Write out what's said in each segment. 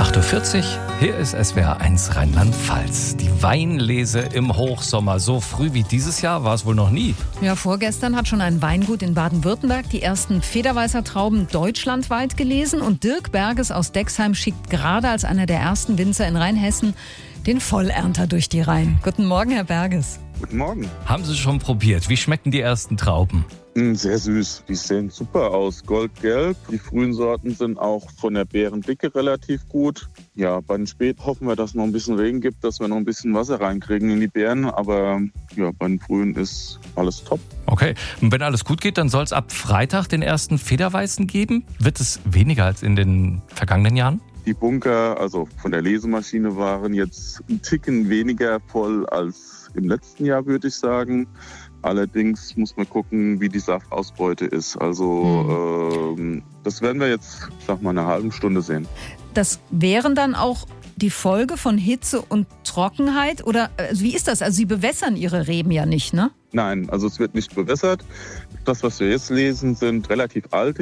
8:40 Uhr, hier ist SWR1 Rheinland-Pfalz. Die Weinlese im Hochsommer. So früh wie dieses Jahr war es wohl noch nie. Ja, vorgestern hat schon ein Weingut in Baden-Württemberg die ersten Federweißer Trauben deutschlandweit gelesen. Und Dirk Berges aus Dexheim schickt gerade als einer der ersten Winzer in Rheinhessen den Vollernter durch die Reihen. Guten Morgen, Herr Berges. Guten Morgen. Haben Sie schon probiert? Wie schmecken die ersten Trauben? Sehr süß. Die sehen super aus. Goldgelb. Die frühen Sorten sind auch von der Beerendicke relativ gut. Ja, bei den Spät hoffen wir, dass es noch ein bisschen Regen gibt, dass wir noch ein bisschen Wasser reinkriegen in die Beeren. Aber ja, bei den Frühen ist alles top. Okay, und wenn alles gut geht, dann soll es ab Freitag den ersten Federweißen geben. Wird es weniger als in den vergangenen Jahren? Die Bunker, also von der Lesemaschine, waren jetzt ein Ticken weniger voll als im letzten Jahr, würde ich sagen. Allerdings muss man gucken, wie die Saftausbeute ist. Also das werden wir jetzt, eine halbe Stunde sehen. Das wären dann auch die Folge von Hitze und Trockenheit? Oder wie ist das? Also Sie bewässern Ihre Reben ja nicht, ne? Nein, also es wird nicht bewässert. Das, was wir jetzt lesen, sind relativ alte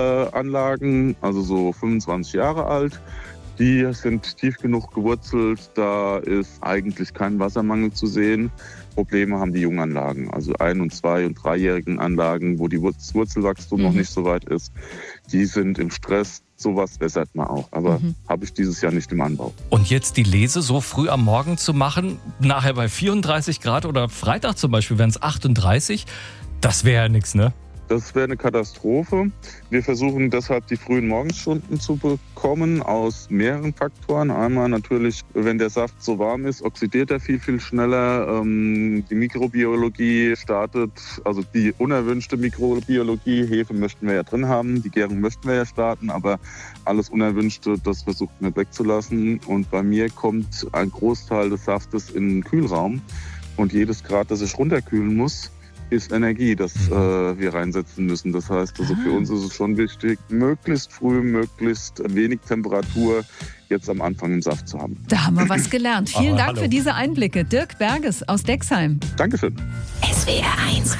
Anlagen, also so 25 Jahre alt. Die sind tief genug gewurzelt, da ist eigentlich kein Wassermangel zu sehen. Probleme haben die Junganlagen, also 1- und 2- und 3-jährigen Anlagen, wo die Wurzelwachstum noch nicht so weit ist. Die sind im Stress, sowas wässert man auch, aber habe ich dieses Jahr nicht im Anbau. Und jetzt die Lese so früh am Morgen zu machen, nachher bei 34 Grad oder Freitag zum Beispiel wären es 38, das wäre ja nichts, ne? Das wäre eine Katastrophe. Wir versuchen deshalb die frühen Morgenstunden zu bekommen aus mehreren Faktoren. Einmal natürlich, wenn der Saft so warm ist, oxidiert er viel, viel schneller. Die Mikrobiologie startet, also die unerwünschte Mikrobiologie. Hefe möchten wir ja drin haben, die Gärung möchten wir ja starten, aber alles Unerwünschte, das versuchen wir wegzulassen. Und bei mir kommt ein Großteil des Saftes in den Kühlraum. Und jedes Grad, das ich runterkühlen muss, ist Energie, das wir reinsetzen müssen. Das heißt, also für uns ist es schon wichtig, möglichst früh, möglichst wenig Temperatur jetzt am Anfang im Saft zu haben. Da haben wir was gelernt. Vielen Dank hallo. für diese Einblicke. Dirk Berges aus Dexheim. Dankeschön. SWR1